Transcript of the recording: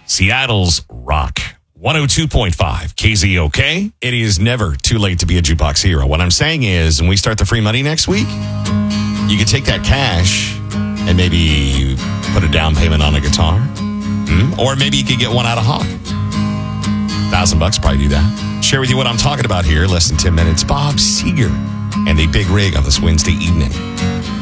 Seattle's Rock. 102.5 KZOK. It is never too late to be a jukebox hero. What I'm saying is, when we start the free money next week, you can take that cash and maybe put a down payment on a guitar. Or maybe you could get one out of Hawk. $1,000 probably do that. Share with you what I'm talking about here. Less than 10 minutes. Bob Seger and the Big Rig on this Wednesday evening.